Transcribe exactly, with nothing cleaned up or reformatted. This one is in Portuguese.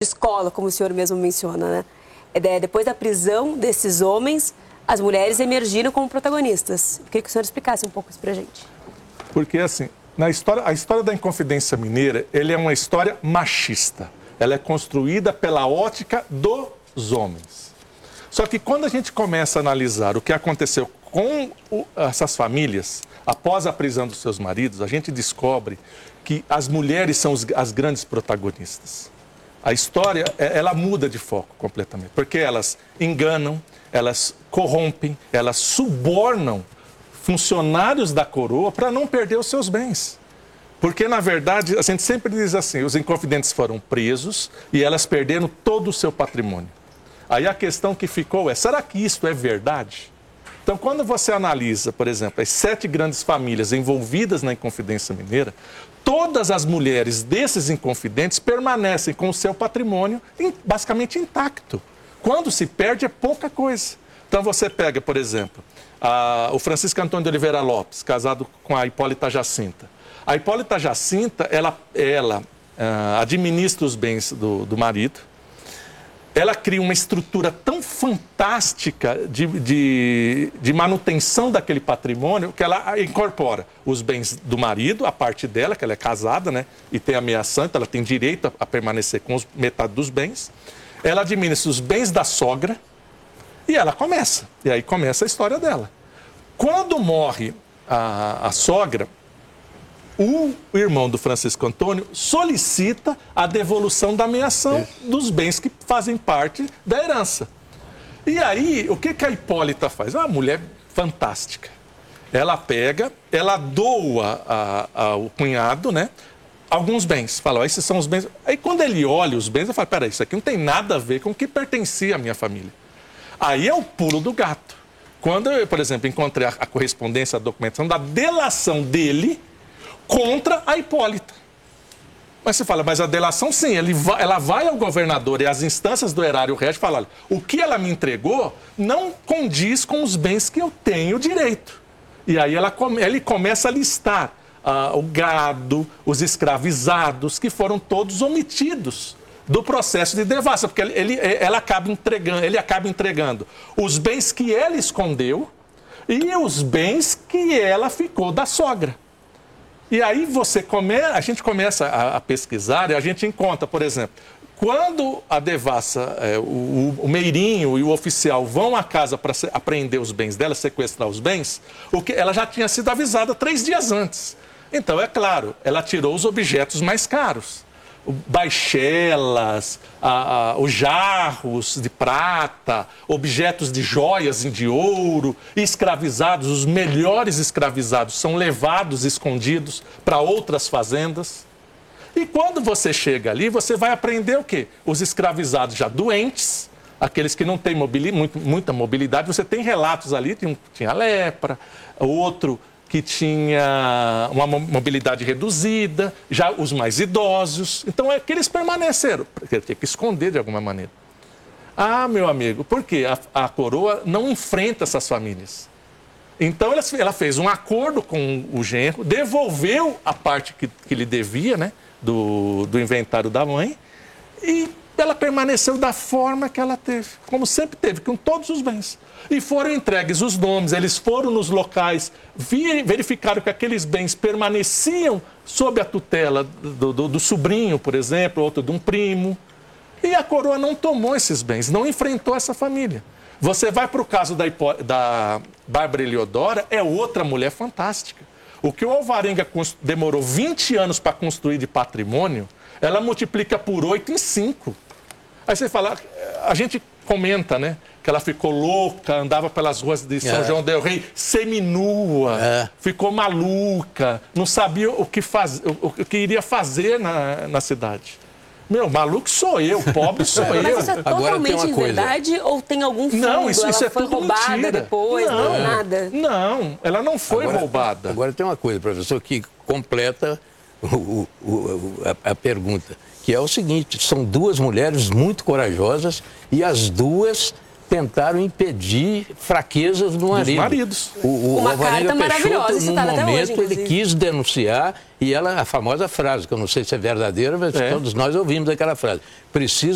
escola, como o senhor mesmo menciona, né? É, depois da prisão desses homens, as mulheres emergiram como protagonistas. Eu queria que o senhor explicasse um pouco isso pra gente. Porque, assim, na história, a história da Inconfidência Mineira, ele é uma história machista. Ela é construída pela ótica dos homens. Só que quando a gente começa a analisar o que aconteceu com o, essas famílias, após a prisão dos seus maridos, a gente descobre que as mulheres são os, as grandes protagonistas. A história, ela muda de foco completamente, porque elas enganam, elas corrompem, elas subornam funcionários da coroa para não perder os seus bens. Porque, na verdade, a gente sempre diz assim, os inconfidentes foram presos e elas perderam todo o seu patrimônio. Aí a questão que ficou é, será que isso é verdade? Então, quando você analisa, por exemplo, as sete grandes famílias envolvidas na Inconfidência Mineira, todas as mulheres desses inconfidentes permanecem com o seu patrimônio basicamente intacto. Quando se perde é pouca coisa. Então, você pega, por exemplo, a, o Francisco Antônio de Oliveira Lopes, casado com a Hipólita Jacinta. A Hipólita Jacinta, ela, ela uh, administra os bens do, do marido. Ela cria uma estrutura tão fantástica de, de, de manutenção daquele patrimônio que ela incorpora os bens do marido, a parte dela, que ela é casada, né? E tem a meia santa, ela tem direito a, a permanecer com os, metade dos bens. Ela administra os bens da sogra e ela começa. E aí começa a história dela. Quando morre a, a sogra, o irmão do Francisco Antônio solicita a devolução da meação dos bens que fazem parte da herança. E aí, o que, que a Hipólita faz? É uma mulher fantástica. Ela pega, ela doa a, a, ao cunhado, né, alguns bens. Fala, ó, esses são os bens. Aí, quando ele olha os bens, ele fala, peraí, isso aqui não tem nada a ver com o que pertencia à minha família. Aí é o pulo do gato. Quando eu, por exemplo, encontrei a, a correspondência, a documentação da delação dele contra a Hipólita. Mas você fala, mas a delação sim, ele vai, ela vai ao governador e às instâncias do erário régio e fala, olha, o que ela me entregou não condiz com os bens que eu tenho direito. E aí ela, ele começa a listar uh, o gado, os escravizados, que foram todos omitidos do processo de devassa, porque ele, ele, ela acaba entregando, ele acaba entregando os bens que ela escondeu e os bens que ela ficou da sogra. E aí você come, a gente começa a, a pesquisar e a gente encontra, por exemplo, quando a devassa, é, o, o meirinho e o oficial vão à casa para apreender os bens dela, sequestrar os bens, o que, ela já tinha sido avisada três dias antes. Então, é claro, ela tirou os objetos mais caros. Baixelas, a, a, os jarros de prata, objetos de joias de ouro, escravizados, os melhores escravizados são levados escondidos para outras fazendas. E quando você chega ali, você vai aprender o quê? Os escravizados já doentes, aqueles que não têm mobili- muito, muita mobilidade, você tem relatos ali, tinha, tinha lepra, outro que tinha uma mobilidade reduzida, já os mais idosos. Então, é que eles permaneceram, porque tem que esconder de alguma maneira. Ah, meu amigo, por quê? A, a coroa não enfrenta essas famílias. Então, ela, ela fez um acordo com o genro, devolveu a parte que, que lhe devia, né, do, do inventário da mãe, e ela permaneceu da forma que ela teve, como sempre teve, com todos os bens. E foram entregues os nomes, eles foram nos locais, verificaram que aqueles bens permaneciam sob a tutela do, do, do sobrinho, por exemplo, outro de um primo. E a coroa não tomou esses bens, não enfrentou essa família. Você vai para o caso da, da Bárbara Eliodora, é outra mulher fantástica. O que o Alvarenga demorou vinte anos para construir de patrimônio, ela multiplica por oito em cinco. Aí você fala, a gente comenta, né? Que ela ficou louca, andava pelas ruas de São é. João del Rei, seminua, é. ficou maluca, não sabia o que, faz, o, o que iria fazer na, na cidade. Meu, maluco sou eu, pobre sou eu. Mas isso é totalmente verdade ou tem algum fundo? Não, isso, isso ela é foi tudo roubada mentira. depois, não, não, nada? Não, ela não foi agora, roubada. Agora tem uma coisa, professor, que completa o, o, o, a, a pergunta, que é o seguinte, são duas mulheres muito corajosas e as duas tentaram impedir fraquezas do marido. Dos maridos. O, o Uma Alvarenga carta maravilhosa, Peixoto, no citada até momento, hoje, ele inclusive. quis denunciar, e ela, a famosa frase, que eu não sei se é verdadeira, mas É. todos nós ouvimos aquela frase, precisa